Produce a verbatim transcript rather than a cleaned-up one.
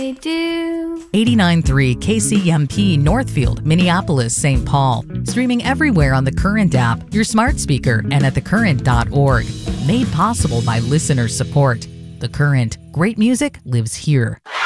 They do. eighty-nine point three K C M P Northfield, Minneapolis, Saint Paul. Streaming everywhere on the Current app, your smart speaker, and at the current dot org. Made possible by listener support. The Current. Great music lives here.